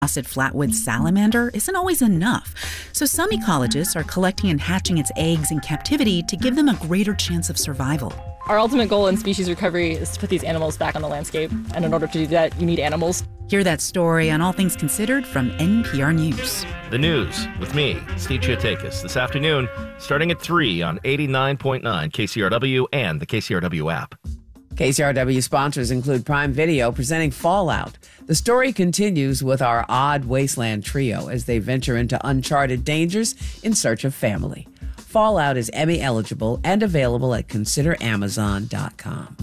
Frosted flatwood salamander isn't always enough. So some ecologists are collecting and hatching its eggs in captivity to give them a greater chance of survival. Our ultimate goal in species recovery is to put these animals back on the landscape. And in order to do that, you need animals. Hear that story on All Things Considered from NPR News. The news with me, Steve Chiotakis, this afternoon, starting at 3 on 89.9 KCRW and the KCRW app. KCRW sponsors include Prime Video presenting Fallout. The story continues with our odd wasteland trio as they venture into uncharted dangers in search of family. Fallout is Emmy eligible and available at consideramazon.com.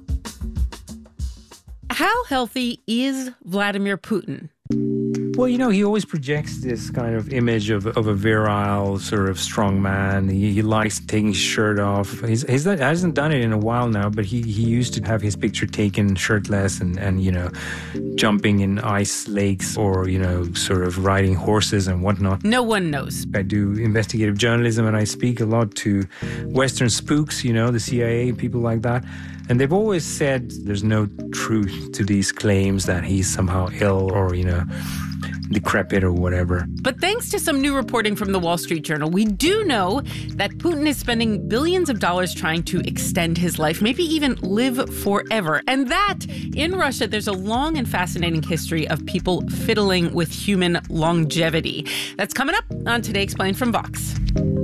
How healthy is Vladimir Putin? Well, he always projects this kind of image of a virile, sort of strong man. He likes taking his shirt off. He hasn't done it in a while now, but he used to have his picture taken shirtless and jumping in ice lakes or, sort of riding horses and whatnot. No one knows. I do investigative journalism and I speak a lot to Western spooks, the CIA, people like that. And they've always said there's no truth to these claims that he's somehow ill or, decrepit or whatever. But thanks to some new reporting from the Wall Street Journal, we do know that Putin is spending billions of dollars trying to extend his life, maybe even live forever. And that, in Russia, there's a long and fascinating history of people fiddling with human longevity. That's coming up on Today Explained from Vox.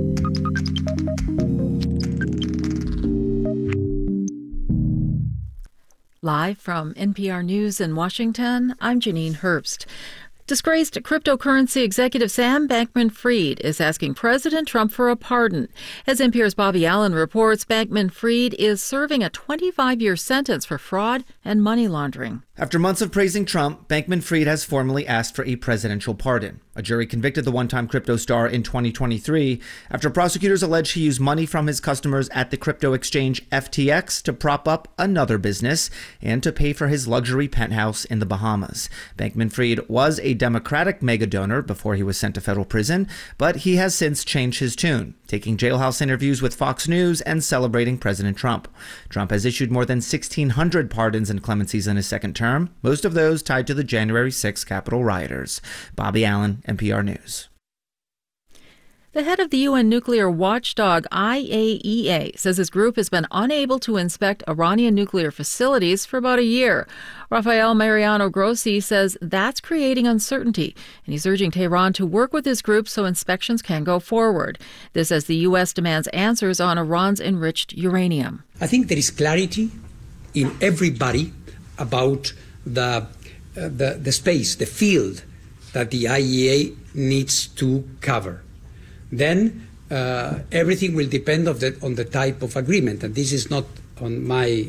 Live from NPR News in Washington, I'm Janine Herbst. Disgraced cryptocurrency executive Sam Bankman-Fried is asking President Trump for a pardon. As NPR's Bobby Allen reports, Bankman-Fried is serving a 25-year sentence for fraud and money laundering. After months of praising Trump, Bankman-Fried has formally asked for a presidential pardon. A jury convicted the one-time crypto star in 2023 after prosecutors alleged he used money from his customers at the crypto exchange FTX to prop up another business and to pay for his luxury penthouse in the Bahamas. Bankman-Fried was a Democratic mega donor before he was sent to federal prison, but he has since changed his tune, taking jailhouse interviews with Fox News and celebrating President Trump. Trump has issued more than 1,600 pardons and clemencies in his second term, most of those tied to the January 6 Capitol rioters. Bobby Allen, NPR News. The head of the UN nuclear watchdog IAEA says his group has been unable to inspect Iranian nuclear facilities for about a year. Rafael Mariano Grossi says that's creating uncertainty, and he's urging Tehran to work with his group so inspections can go forward. This as the U.S. demands answers on Iran's enriched uranium. I think there is clarity in everybody about the space, the field that the IAEA needs to cover. Then everything will depend on the type of agreement, and this is not on my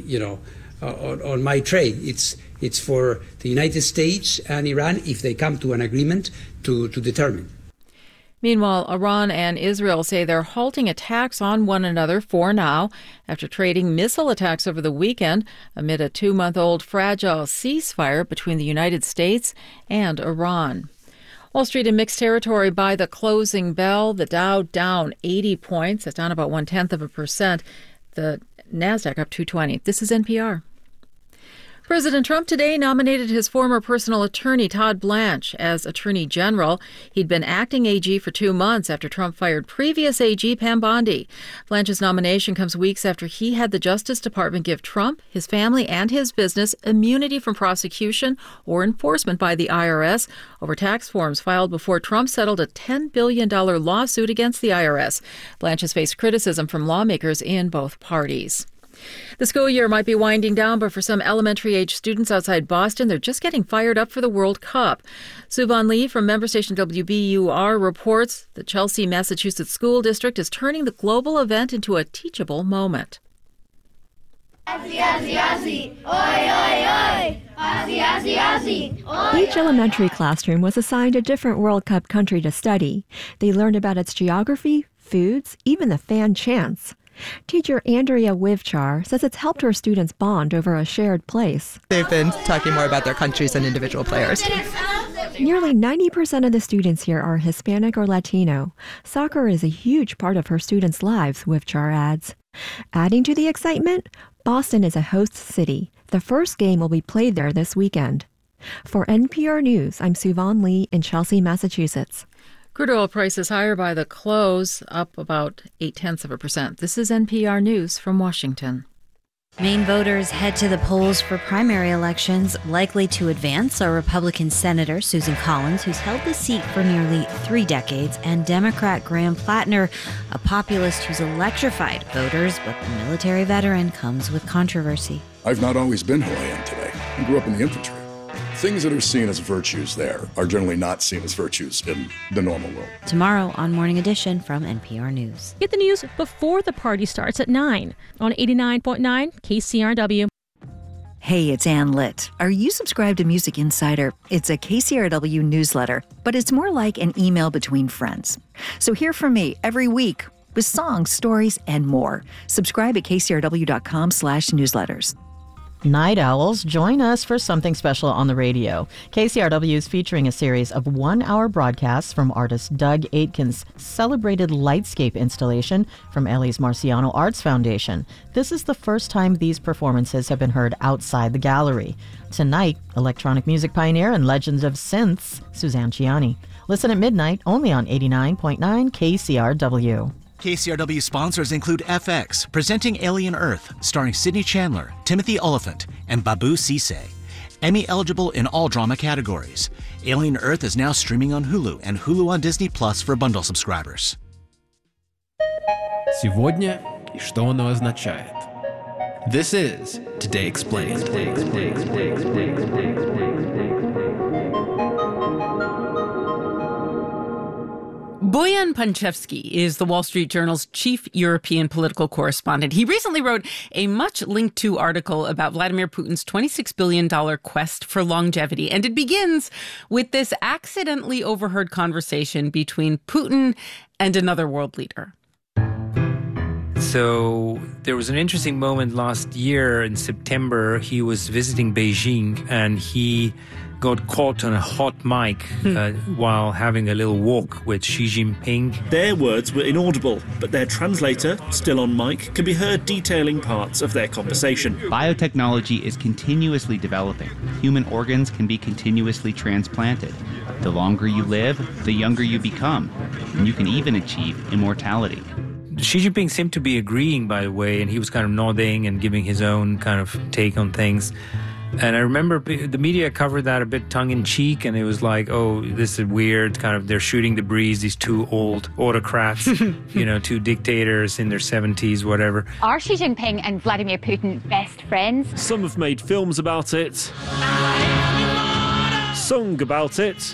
on my trade. It's for the United States and Iran, if they come to an agreement, to determine. Meanwhile, Iran and Israel say they're halting attacks on one another for now after trading missile attacks over the weekend amid a 2-month-old fragile ceasefire between the United States and Iran. Wall Street in mixed territory by the closing bell. The Dow down 80 points. That's down about 0.1%. The NASDAQ up 220. This is NPR. President Trump today nominated his former personal attorney, Todd Blanche, as Attorney General. He'd been acting AG for 2 months after Trump fired previous AG Pam Bondi. Blanche's nomination comes weeks after he had the Justice Department give Trump, his family, and his business immunity from prosecution or enforcement by the IRS over tax forms filed before Trump settled a $10 billion lawsuit against the IRS. Blanche has faced criticism from lawmakers in both parties. The school year might be winding down, but for some elementary-age students outside Boston, they're just getting fired up for the World Cup. Subhan Lee from member station WBUR reports the Chelsea, Massachusetts School District is turning the global event into a teachable moment. Aussie, Aussie, Aussie, oi, oi, oi, Aussie, Aussie, Aussie, oi. Each elementary classroom was assigned a different World Cup country to study. They learned about its geography, foods, even the fan chants. Teacher Andrea Wivchar says it's helped her students bond over a shared place. They've been talking more about their countries and individual players. Nearly 90% of the students here are Hispanic or Latino. Soccer is a huge part of her students' lives, Wivchar adds. Adding to the excitement, Boston is a host city. The first game will be played there this weekend. For NPR News, I'm Suvon Lee in Chelsea, Massachusetts. Crude oil prices higher by the close, up about 0.8%. This is NPR News from Washington. Maine voters head to the polls for primary elections. Likely to advance are Republican Senator Susan Collins, who's held the seat for nearly 3 decades, and Democrat Graham Plattner, a populist who's electrified voters, but the military veteran comes with controversy. I've not always been who I am today. I grew up in the infantry. Things that are seen as virtues there are generally not seen as virtues in the normal world. Tomorrow on Morning Edition from NPR News. Get the news before the party starts at 9 on 89.9 KCRW. Hey, it's Ann Litt. Are you subscribed to Music Insider? It's a KCRW newsletter, but it's more like an email between friends. So hear from me every week with songs, stories, and more. Subscribe at kcrw.com/newsletters. Night owls, join us for something special on the radio. KCRW is featuring a series of 1-hour broadcasts from artist Doug Aitken's celebrated Lightscape installation from Ellie's Marciano Arts Foundation. This is the first time these performances have been heard outside the gallery. Tonight, electronic music pioneer and legend of synths, Suzanne Ciani. Listen at midnight only on 89.9 KCRW. KCRW sponsors include FX, presenting Alien Earth, starring Sidney Chandler, Timothy Oliphant, and Babu Cisse. Emmy eligible in all drama categories. Alien Earth is now streaming on Hulu and Hulu on Disney Plus for bundle subscribers. Сегодня и что оно означает. This is Today Explained. Boyan Panchevsky is the Wall Street Journal's chief European political correspondent. He recently wrote a much linked to article about Vladimir Putin's $26 billion quest for longevity. And it begins with this accidentally overheard conversation between Putin and another world leader. So there was an interesting moment last year in September. He was visiting Beijing and he got caught on a hot mic while having a little walk with Xi Jinping. Their words were inaudible, but their translator, still on mic, can be heard detailing parts of their conversation. Biotechnology is continuously developing. Human organs can be continuously transplanted. The longer you live, the younger you become, and you can even achieve immortality. Xi Jinping seemed to be agreeing, by the way, and he was kind of nodding and giving his own kind of take on things. And I remember the media covered that a bit tongue-in-cheek, and it was like, oh, this is weird, kind of, they're shooting the breeze, these two old autocrats, two dictators in their 70s, whatever. Are Xi Jinping and Vladimir Putin best friends? Some have made films about it, sung about it,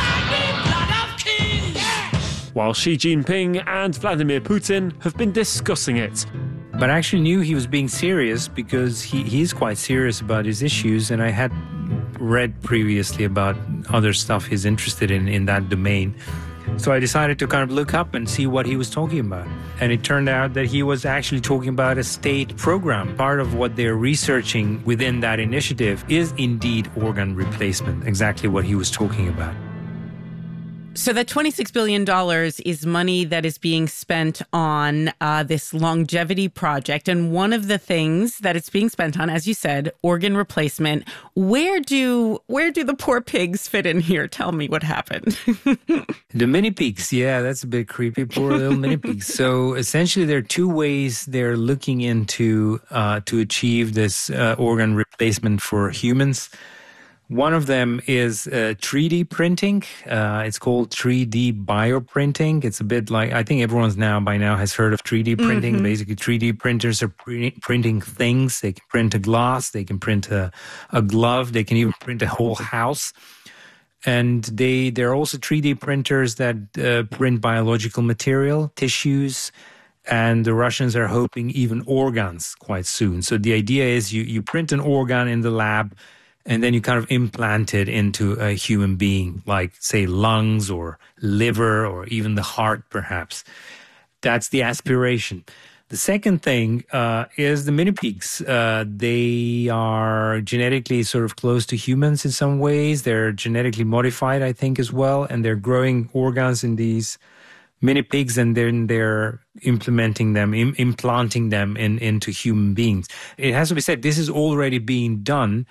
while Xi Jinping and Vladimir Putin have been discussing it. But I actually knew he was being serious because he's quite serious about his issues, and I had read previously about other stuff he's interested in that domain. So I decided to kind of look up and see what he was talking about. And it turned out that he was actually talking about a state program. Part of what they're researching within that initiative is indeed organ replacement, exactly what he was talking about. So that $26 billion is money that is being spent on this longevity project. And one of the things that it's being spent on, as you said, organ replacement. Where do the poor pigs fit in here? Tell me what happened. The mini pigs, yeah, that's a bit creepy. Poor little mini pigs. So essentially there are two ways they're looking into to achieve this organ replacement for humans. One of them is 3D printing. It's called 3D bioprinting. It's a bit like, I think everyone's by now has heard of 3D printing. Mm-hmm. Basically, 3D printers are printing things. They can print a glass. They can print a glove. They can even print a whole house. And there are also 3D printers that print biological material, tissues, and the Russians are hoping even organs quite soon. So the idea is you print an organ in the lab, and then you kind of implant it into a human being, like, say, lungs or liver or even the heart, perhaps. That's the aspiration. The second thing is the mini pigs. They are genetically sort of close to humans in some ways. They're genetically modified, I think, as well. And they're growing organs in these mini pigs, and then they're implanting them into human beings. It has to be said, this is already being done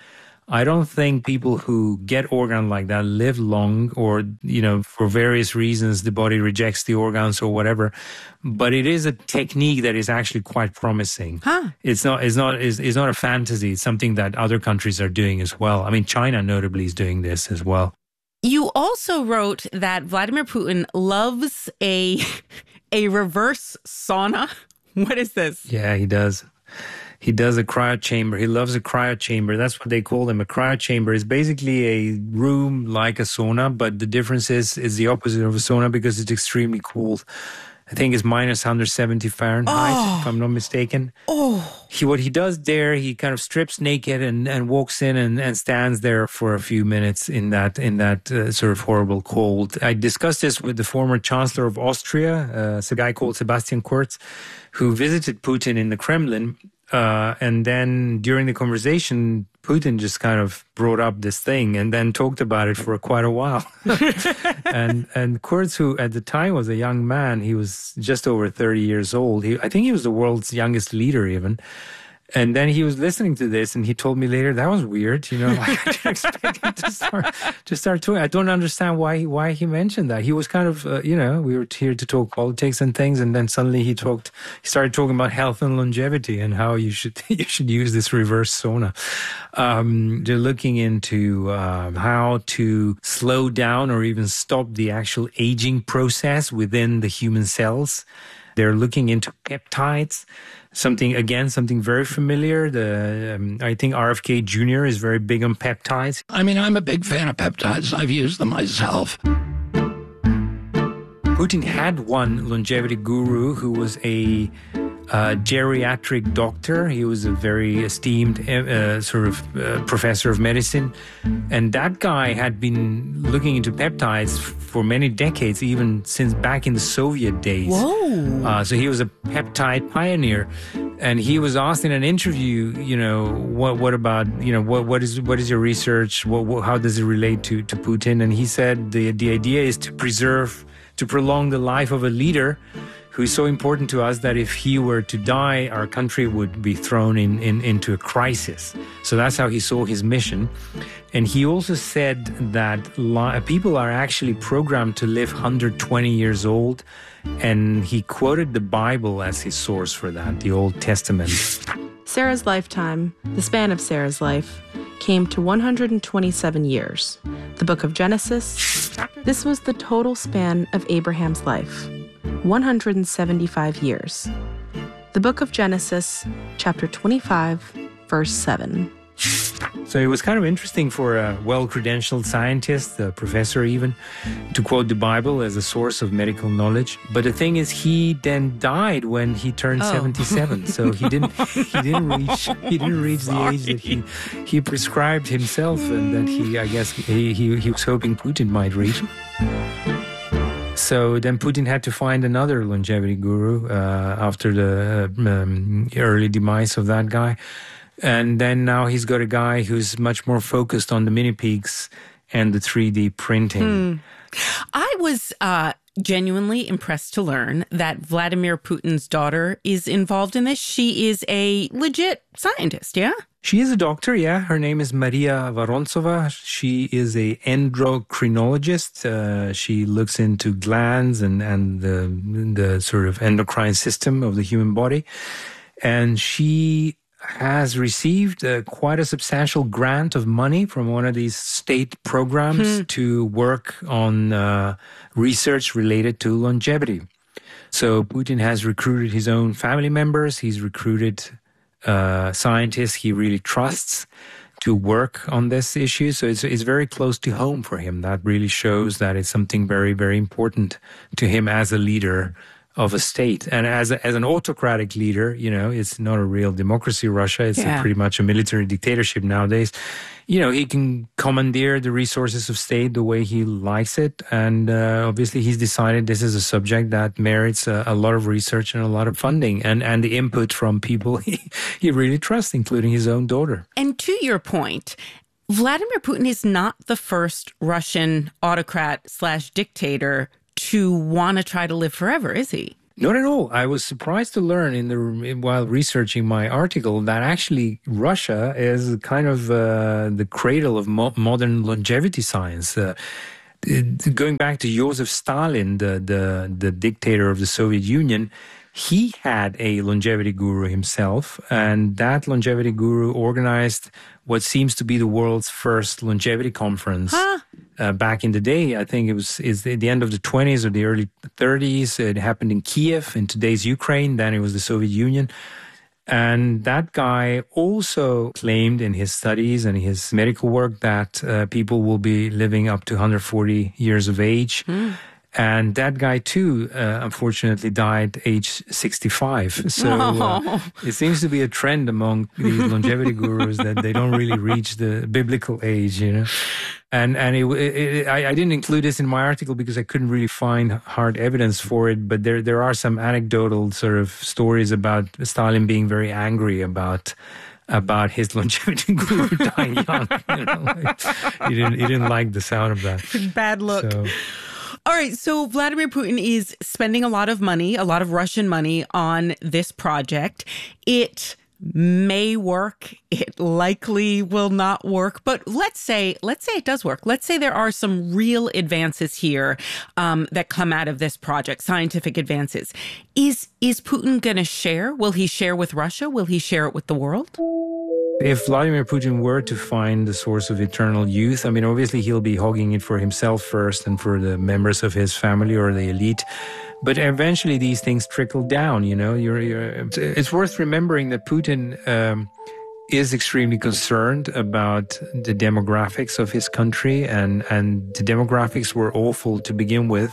I don't think people who get organs like that live long, or, for various reasons, the body rejects the organs or whatever. But it is a technique that is actually quite promising. It's not a fantasy. It's something that other countries are doing as well. I mean, China notably is doing this as well. You also wrote that Vladimir Putin loves a reverse sauna. What is this? Yeah, he does. He does a cryo chamber. He loves a cryo chamber. That's what they call them. A cryo chamber is basically a room like a sauna, but the difference is the opposite of a sauna because it's extremely cold. I think it's minus 170 Fahrenheit, if I'm not mistaken. What he does there, he kind of strips naked and walks in and stands there for a few minutes in that sort of horrible cold. I discussed this with the former Chancellor of Austria, it's a guy called Sebastian Kurz, who visited Putin in the Kremlin. And then during the conversation, Putin just kind of brought up this thing and then talked about it for quite a while. and Kurz, who at the time was a young man, he was just over 30 years old. I think he was the world's youngest leader even. And then he was listening to this and he told me later, that was weird. I didn't expect him to start talking. I don't understand why he mentioned that. He was kind of, we were here to talk politics and things. And then suddenly he started talking about health and longevity and how you should use this reverse sauna. They're looking into how to slow down or even stop the actual aging process within the human cells. They're looking into peptides. Something very familiar. I think RFK Jr. is very big on peptides. I mean, I'm a big fan of peptides. I've used them myself. Putin had one longevity guru who was a geriatric doctor. He was a very esteemed professor of medicine. And that guy had been looking into peptides for many decades, even since back in the Soviet days. Whoa! So he was a peptide pioneer. And he was asked in an interview, what about, what is your research? How does it relate to Putin? And he said the idea is to prolong the life of a leader who is so important to us that if he were to die, our country would be thrown into a crisis. So that's how he saw his mission. And he also said that people are actually programmed to live 120 years old. And he quoted the Bible as his source for that, the Old Testament. Sarah's lifetime, the span of Sarah's life, came to 127 years. The book of Genesis, this was the total span of Abraham's life. 175 years. The book of Genesis, chapter 25, verse 7. So it was kind of interesting for a well-credentialed scientist, a professor even, to quote the Bible as a source of medical knowledge. But the thing is, he then died when he turned 77. So he didn't reach the age that he prescribed himself, and that he was hoping Putin might reach. So then Putin had to find another longevity guru after the early demise of that guy. And then now he's got a guy who's much more focused on the mini pigs and the 3D printing. I was genuinely impressed to learn that Vladimir Putin's daughter is involved in this. She is a legit scientist, yeah? She is a doctor, yeah. Her name is Maria Vorontsova. She is a endocrinologist. She looks into glands and the sort of endocrine system of the human body. And she has received quite a substantial grant of money from one of these state programs to work on research related to longevity. So Putin has recruited his own family members. He's recruited scientists he really trusts to work on this issue. So it's very close to home for him. That really shows that it's something very, very important to him as a leader of a state. And as an autocratic leader, it's not a real democracy, Russia. It's pretty much a military dictatorship nowadays. He can commandeer the resources of state the way he likes it. And obviously he's decided this is a subject that merits a lot of research and a lot of funding and the input from people he really trusts, including his own daughter. And to your point, Vladimir Putin is not the first Russian autocrat / dictator to want to try to live forever, is he? Not at all. I was surprised to learn while researching my article that actually Russia is kind of the cradle of modern longevity science. Going back to Joseph Stalin, the dictator of the Soviet Union, he had a longevity guru himself, and that longevity guru organized what seems to be the world's first longevity conference. Back in the day. I think is the end of the 20s or the early 30s. It happened in Kiev, in today's Ukraine. Then it was the Soviet Union. And that guy also claimed in his studies and his medical work that people will be living up to 140 years of age. And that guy, too, unfortunately died age 65. So it seems to be a trend among these longevity gurus that they don't really reach the biblical age, you know. And I didn't include this in my article because I couldn't really find hard evidence for it. But there are some anecdotal sort of stories about Stalin being very angry about his longevity guru dying young. You know, he didn't like the sound of that. Bad look. All right, so Vladimir Putin is spending a lot of money, a lot of Russian money on this project. It may work. It likely will not work. But let's say it does work. Let's say there are some real advances here that come out of this project, scientific advances. Is Putin going to share? Will he share with Russia? Will he share it with the world? If Vladimir Putin were to find the source of eternal youth, I mean, obviously he'll be hogging it for himself first and for the members of his family or the elite. But eventually these things trickle down, you know. It's worth remembering that Putin is extremely concerned about the demographics of his country, and the demographics were awful to begin with.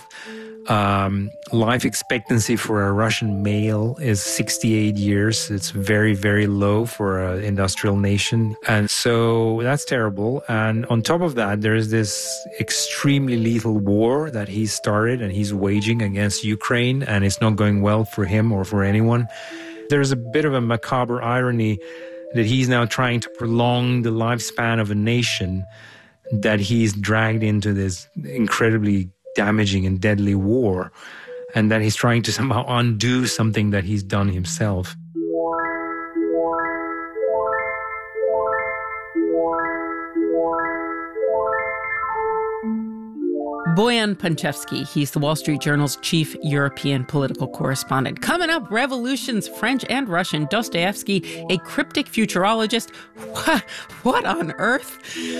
Life expectancy for a Russian male is 68 years. It's very, very low for an industrial nation. And so that's terrible. And on top of that, there is this extremely lethal war that he started and he's waging against Ukraine, and it's not going well for him or for anyone. There's a bit of a macabre irony that he's now trying to prolong the lifespan of a nation that he's dragged into this incredibly damaging and deadly war, and that he's trying to somehow undo something that he's done himself. Boyan Panchevsky, he's the Wall Street Journal's chief European political correspondent. Coming up, revolutions, French and Russian, Dostoevsky, a cryptic futurologist. What on earth?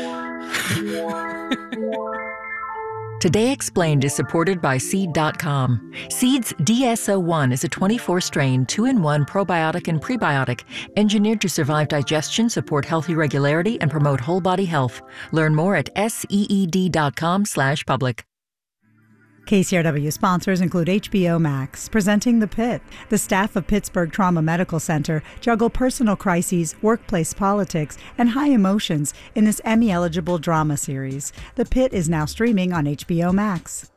Today Explained is supported by Seed.com. Seed's DSO1 is a 24-strain, 2-in-1 probiotic and prebiotic, engineered to survive digestion, support healthy regularity, and promote whole-body health. Learn more at seed.com/public. KCRW sponsors include HBO Max, presenting The Pit. The staff of Pittsburgh Trauma Medical Center juggle personal crises, workplace politics, and high emotions in this Emmy-eligible drama series. The Pit is now streaming on HBO Max.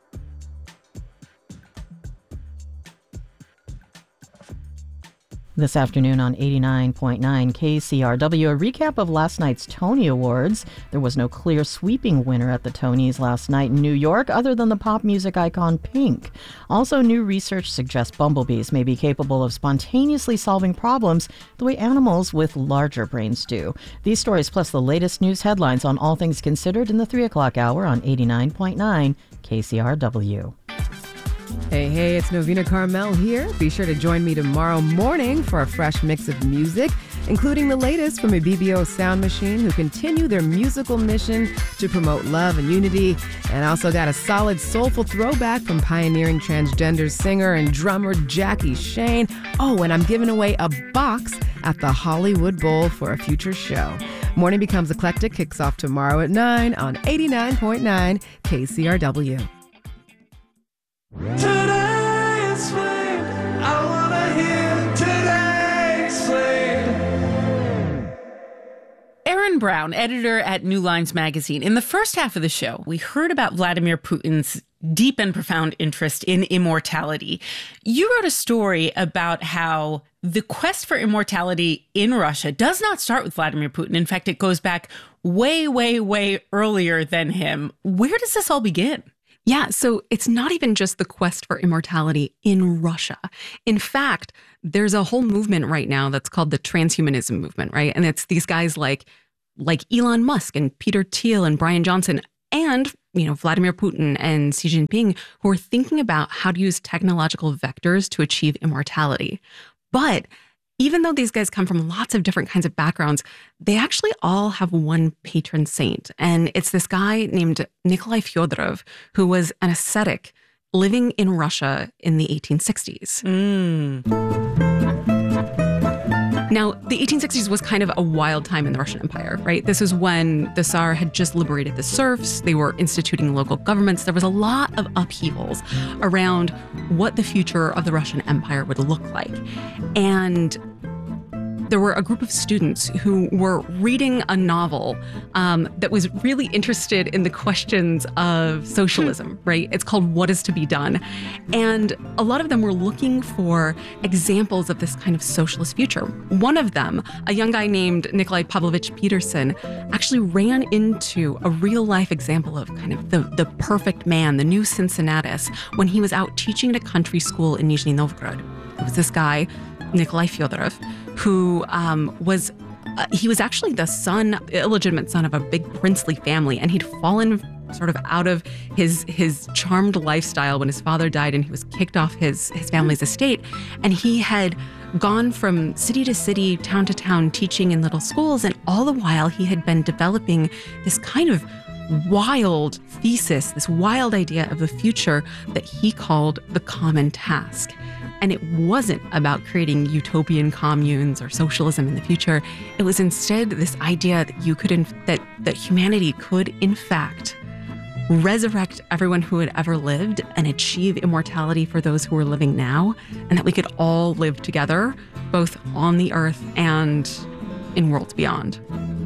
This afternoon on 89.9 KCRW, a recap of last night's Tony Awards. There was no clear sweeping winner at the Tonys last night in New York, other than the pop music icon Pink. Also, new research suggests bumblebees may be capable of spontaneously solving problems the way animals with larger brains do. These stories plus the latest news headlines on All Things Considered in the 3 o'clock hour on 89.9 KCRW. Hey, it's Novena Carmel here. Be sure to join me tomorrow morning for a fresh mix of music, including the latest from a BBO Sound Machine, who continue their musical mission to promote love and unity. And I also got a solid soulful throwback from pioneering transgender singer and drummer Jackie Shane. Oh, and I'm giving away a box at the Hollywood Bowl for a future show. Morning Becomes Eclectic kicks off tomorrow at 9 on 89.9 KCRW. Today explained. I wanna hear today explained. Aaron Brown, editor at New Lines magazine. In the first half of the show, we heard about Vladimir Putin's deep and profound interest in immortality. You wrote a story about how the quest for immortality in Russia does not start with Vladimir Putin. In fact, it goes back way, way, way earlier than him. Where does this all begin? Yeah, so it's not even just the quest for immortality in Russia. In fact, there's a whole movement right now that's called the transhumanism movement, right? And it's these guys like Elon Musk and Peter Thiel and Brian Johnson and, Vladimir Putin and Xi Jinping who are thinking about how to use technological vectors to achieve immortality. But even though these guys come from lots of different kinds of backgrounds, they actually all have one patron saint. And it's this guy named Nikolai Fyodorov, who was an ascetic living in Russia in the 1860s. Now, the 1860s was kind of a wild time in the Russian Empire, right? This is when the Tsar had just liberated the serfs. They were instituting local governments. There was a lot of upheavals around what the future of the Russian Empire would look like. And there were a group of students who were reading a novel that was really interested in the questions of socialism, right? It's called What Is to Be Done? And a lot of them were looking for examples of this kind of socialist future. One of them, a young guy named Nikolai Pavlovich Peterson, actually ran into a real life example of kind of the perfect man, the new Cincinnatus, when he was out teaching at a country school in Nizhny Novgorod. It was this guy, Nikolai Fyodorov, who was actually the illegitimate son of a big princely family, and he'd fallen sort of out of his charmed lifestyle when his father died and he was kicked off his family's estate. And he had gone from city to city, town to town, teaching in little schools, and all the while he had been developing this kind of wild thesis, this wild idea of the future that he called the common task. And it wasn't about creating utopian communes or socialism in the future. It was instead this idea that that humanity could, in fact, resurrect everyone who had ever lived and achieve immortality for those who were living now, and that we could all live together, both on the earth and in worlds beyond.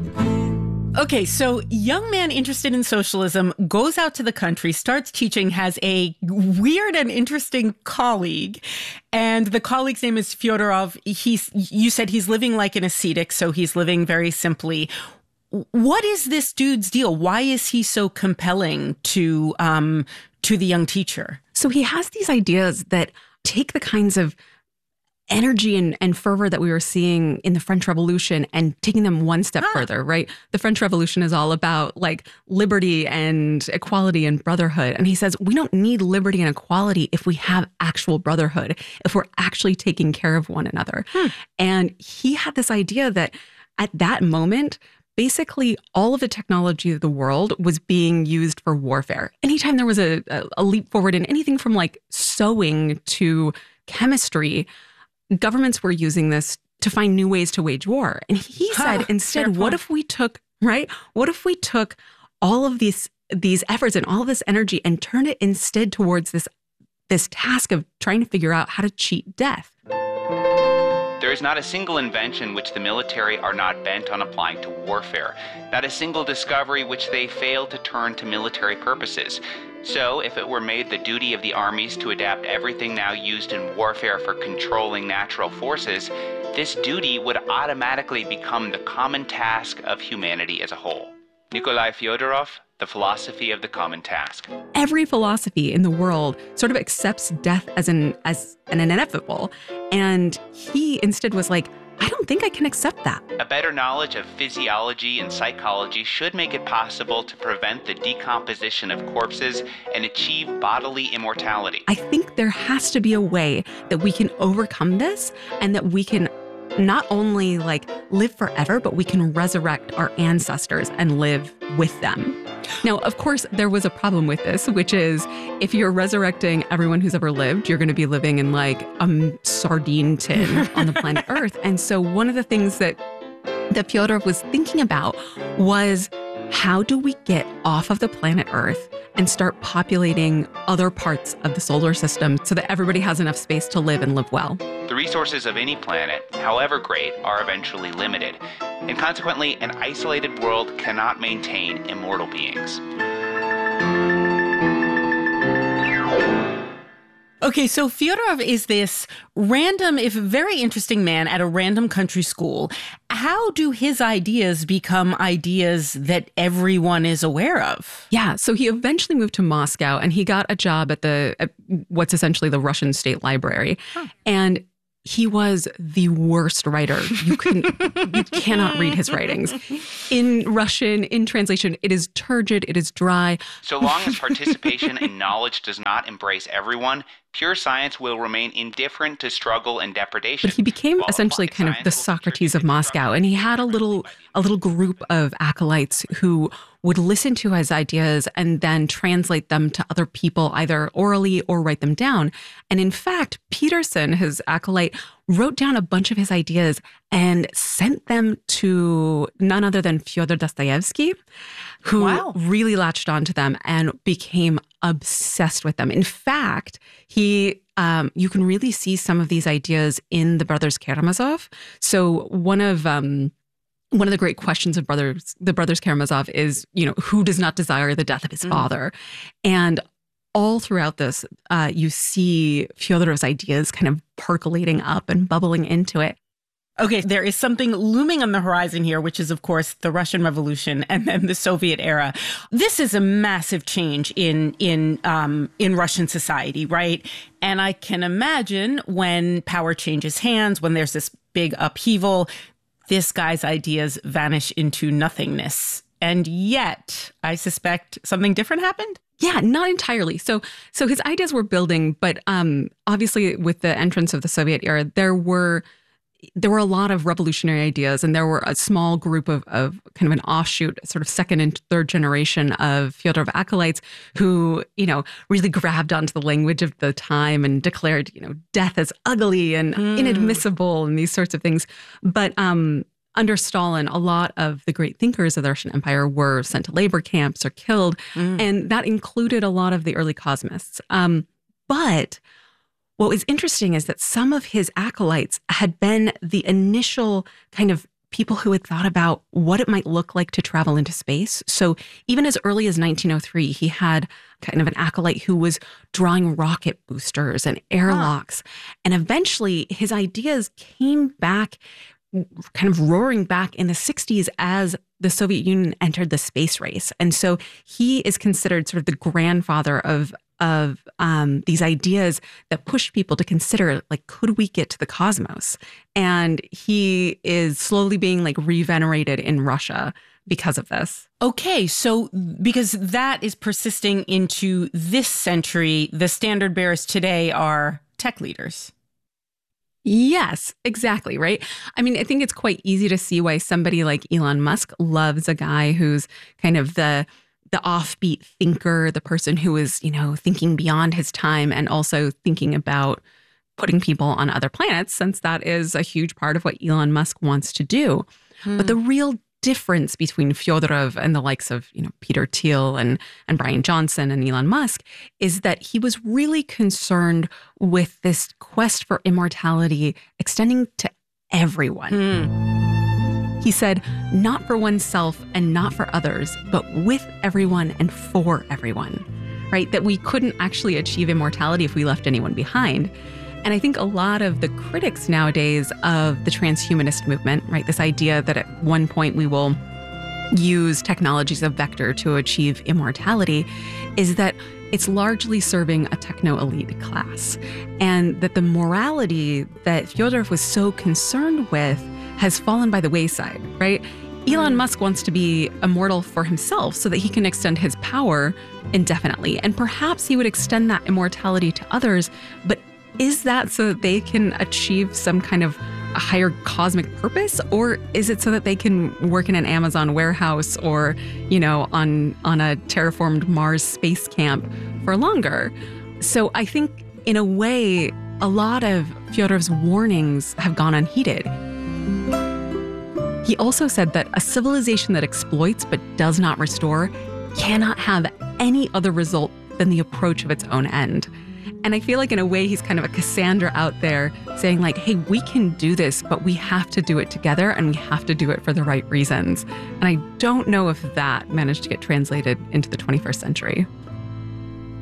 Okay, so young man interested in socialism goes out to the country, starts teaching, has a weird and interesting colleague, and the colleague's name is Fyodorov. You said he's living like an ascetic, so he's living very simply. What is this dude's deal? Why is he so compelling to the young teacher? So he has these ideas that take the kinds of energy and fervor that we were seeing in the French Revolution and taking them one step further, right? The French Revolution is all about like liberty and equality and brotherhood. And he says, we don't need liberty and equality if we have actual brotherhood, if we're actually taking care of one another. And he had this idea that at that moment, basically all of the technology of the world was being used for warfare. Anytime there was a leap forward in anything from like sewing to chemistry, governments were using this to find new ways to wage war. And he said, instead, what if we took all of these efforts and all of this energy and turned it instead towards this task of trying to figure out how to cheat death? There is not a single invention which the military are not bent on applying to warfare, not a single discovery which they fail to turn to military purposes. So, if it were made the duty of the armies to adapt everything now used in warfare for controlling natural forces, this duty would automatically become the common task of humanity as a whole. Nikolai Fyodorov, The Philosophy of the Common Task. Every philosophy in the world sort of accepts death as an inevitable, and he instead was like, I don't think I can accept that. A better knowledge of physiology and psychology should make it possible to prevent the decomposition of corpses and achieve bodily immortality. I think there has to be a way that we can overcome this and that we can not only like live forever, but we can resurrect our ancestors and live with them. Now, of course, there was a problem with this, which is if you're resurrecting everyone who's ever lived, you're going to be living in like a sardine tin on the planet Earth. And so one of the things that Fyodorov was thinking about was, how do we get off of the planet Earth and start populating other parts of the solar system so that everybody has enough space to live and live well? The resources of any planet, however great, are eventually limited, and consequently, an isolated world cannot maintain immortal beings. Okay, so Fyodorov is this random, if very interesting man at a random country school. How do his ideas become ideas that everyone is aware of? Yeah, so he eventually moved to Moscow and he got a job at what's essentially the Russian State Library. And he was the worst writer. You cannot read his writings. In Russian, in translation, it is turgid, it is dry. So long as participation in knowledge does not embrace everyone, pure science will remain indifferent to struggle and depredation. But he became essentially kind of the Socrates of Moscow, and he had a little group of acolytes who would listen to his ideas and then translate them to other people, either orally or write them down. And in fact, Peterson, his acolyte, wrote down a bunch of his ideas and sent them to none other than Fyodor Dostoevsky, who really latched onto them and became obsessed with them. In fact, you can really see some of these ideas in the brothers Karamazov. So one of the great questions of the brothers Karamazov is, who does not desire the death of his father? And all throughout this, you see Fyodorov's ideas kind of percolating up and bubbling into it. Okay, there is something looming on the horizon here, which is, of course, the Russian Revolution and then the Soviet era. This is a massive change in Russian society, right? And I can imagine when power changes hands, when there's this big upheaval, this guy's ideas vanish into nothingness. And yet, I suspect something different happened? Yeah, not entirely. So his ideas were building, but obviously with the entrance of the Soviet era, there were a lot of revolutionary ideas, and there were a small group of kind of an offshoot, sort of second and third generation of Fyodorov acolytes who, really grabbed onto the language of the time and declared, death as ugly and inadmissible and these sorts of things. But under Stalin, a lot of the great thinkers of the Russian Empire were sent to labor camps or killed, and that included a lot of the early cosmists. But what was interesting is that some of his acolytes had been the initial kind of people who had thought about what it might look like to travel into space. So even as early as 1903, he had kind of an acolyte who was drawing rocket boosters and airlocks. And eventually his ideas came back, kind of roaring back in the 60s as the Soviet Union entered the space race. And so he is considered sort of the grandfather of these ideas that pushed people to consider, like, could we get to the cosmos? And he is slowly being re-venerated in Russia because of this. Okay, so because that is persisting into this century, the standard bearers today are tech leaders. Yes, exactly, right? I mean, I think it's quite easy to see why somebody like Elon Musk loves a guy who's kind of the offbeat thinker, the person who is, thinking beyond his time and also thinking about putting people on other planets, since that is a huge part of what Elon Musk wants to do. But the real difference between Fyodorov and the likes of, Peter Thiel and Brian Johnson and Elon Musk is that he was really concerned with this quest for immortality extending to everyone. He said, not for oneself and not for others, but with everyone and for everyone, right? That we couldn't actually achieve immortality if we left anyone behind. And I think a lot of the critics nowadays of the transhumanist movement, right, this idea that at one point we will use technology as a vector to achieve immortality, is that it's largely serving a techno-elite class. And that the morality that Fyodorov was so concerned with has fallen by the wayside, right? Elon Musk wants to be immortal for himself so that he can extend his power indefinitely. And perhaps he would extend that immortality to others, but is that so that they can achieve some kind of a higher cosmic purpose? Or is it so that they can work in an Amazon warehouse or, on a terraformed Mars space camp for longer? So I think in a way, a lot of Fyodorov's warnings have gone unheeded. He also said that a civilization that exploits but does not restore cannot have any other result than the approach of its own end. And I feel like in a way he's kind of a Cassandra out there saying hey, we can do this, but we have to do it together and we have to do it for the right reasons. And I don't know if that managed to get translated into the 21st century.